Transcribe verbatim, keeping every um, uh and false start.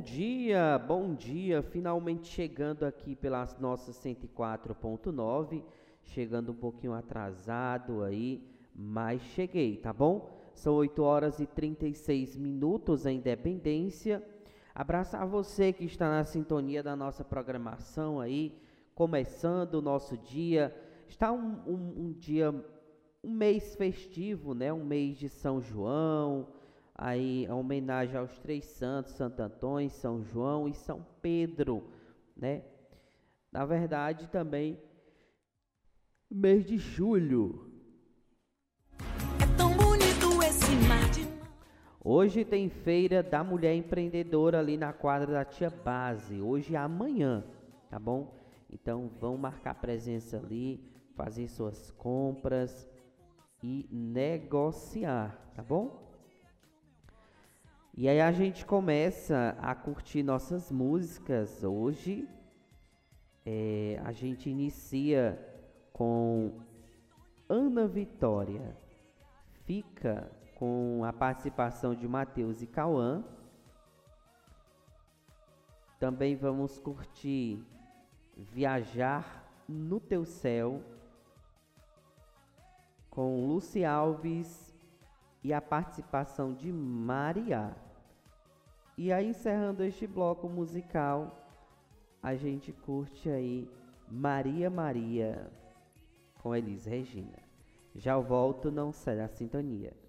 dia, bom dia. Finalmente chegando aqui pelas nossas cento e quatro ponto nove, chegando um pouquinho atrasado aí, mas cheguei, tá bom? São oito horas e trinta e seis minutos em Independência. Abraçar você que está na sintonia da nossa programação aí, começando o nosso dia. Está um, um, um dia, um mês festivo, né? Um mês de São João. Aí a homenagem aos três santos, Santo Antônio, São João e São Pedro, né? Na verdade, também mês de julho. É tão bonito esse mar de... Hoje tem feira da mulher empreendedora ali na quadra da Tia Base. Hoje e amanhã, tá bom? Então vão marcar presença ali, fazer suas compras e negociar, tá bom? E aí a gente começa a curtir nossas músicas hoje. É, a gente inicia com Ana Vitória. Fica com a participação de Matheus e Cauã. Também vamos curtir Viajar no Teu Céu com Luci Alves e a participação de Maria. E aí, encerrando este bloco musical, a gente curte aí Maria Maria com Elis Regina. Já eu volto, não sai da sintonia.